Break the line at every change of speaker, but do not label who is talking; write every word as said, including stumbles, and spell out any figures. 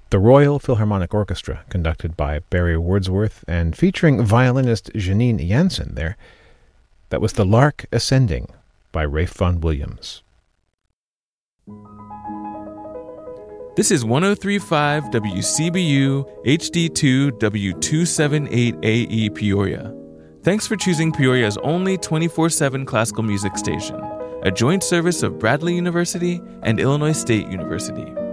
the Royal Philharmonic Orchestra, conducted by Barry Wordsworth and featuring violinist Janine Jansen there. That was The Lark Ascending by Ralph Vaughan Williams.
This is one oh three point five W C B U H D two W two seventy-eight A E Peoria. Thanks for choosing Peoria's only twenty-four seven classical music station, a joint service of Bradley University and Illinois State University.